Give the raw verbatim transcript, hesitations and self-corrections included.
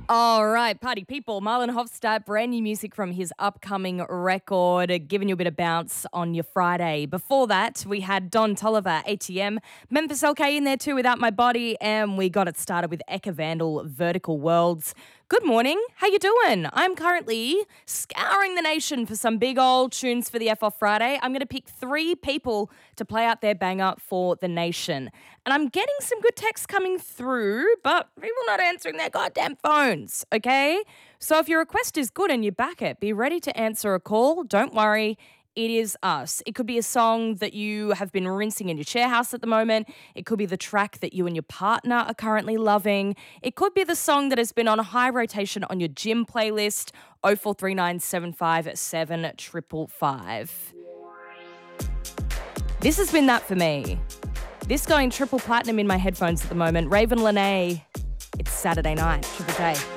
All right, party people. Marlon Hofstadt, brand new music from his upcoming record, giving you a bit of bounce on your Friday. Before that, we had Don Toliver, A T M, Memphis L K in there too, Without My Body, and we got it started with Eka Vandal, Vertical Worlds. Good morning. How you doing? I'm currently scouring the nation for some big old tunes for the F Off Friday. I'm going to pick three people to play out their banger for the nation. And I'm getting some good texts coming through, but people not answering their goddamn phones, okay? So if your request is good and you back it, be ready to answer a call. Don't worry. It is us. It could be a song that you have been rinsing in your share house at the moment. It could be the track that you and your partner are currently loving. It could be the song that has been on high rotation on your gym playlist. oh four three nine seven five seven five five five. This has been that for me. This going triple platinum in my headphones at the moment. Raven Lene. It's Saturday night. Triple J.